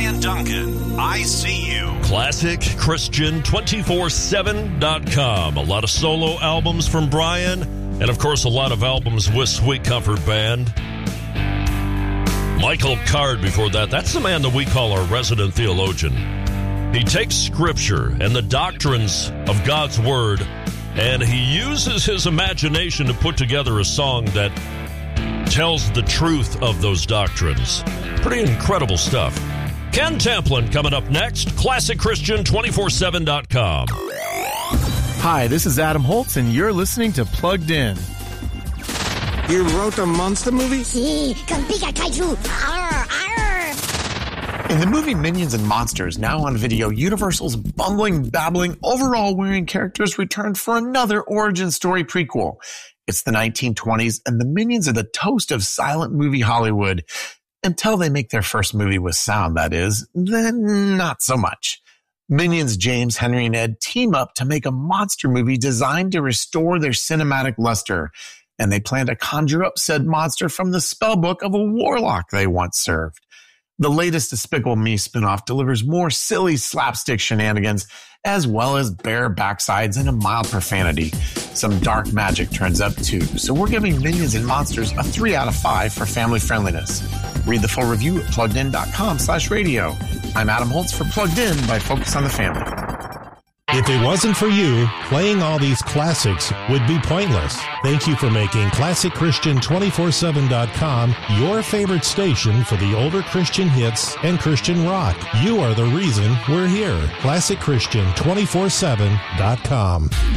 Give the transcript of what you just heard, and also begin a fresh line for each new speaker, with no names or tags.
Brian Duncan, I See You.
ClassicChristian247.com. A lot of solo albums from Brian, and of course a lot of albums with Sweet Comfort Band. Michael Card before that. That's the man that we call our resident theologian. He takes Scripture and the doctrines of God's Word, and he uses his imagination to put together a song that tells the truth of those doctrines. Pretty incredible stuff. Ken Tamplin coming up next. ClassicChristian247.com.
Hi, this is Adam Holtz, and you're listening to Plugged In.
You wrote a monster movie?
Sí, con Pika Kaiju. Arr, arr.
In the movie Minions and Monsters, now on video, Universal's bumbling, babbling, overall-wearing characters return for another origin story prequel. It's the 1920s, and the Minions are the toast of silent movie Hollywood. Until they make their first movie with sound, that is. Then not so much. Minions James, Henry, and Ed team up to make a monster movie designed to restore their cinematic luster. And they plan to conjure up said monster from the spellbook of a warlock they once served. The latest Despicable Me spinoff delivers more silly slapstick shenanigans, as well as bare backsides and a mild profanity. Some dark magic turns up too, so we're giving Minions and Monsters a 3 out of 5 for family friendliness. Read the full review at pluggedin.com/radio. I'm Adam Holtz for Plugged In by Focus on the Family.
If it wasn't for you, playing all these classics would be pointless. Thank you for making ClassicChristian247.com your favorite station for the older Christian hits and Christian rock. You are the reason we're here. ClassicChristian247.com.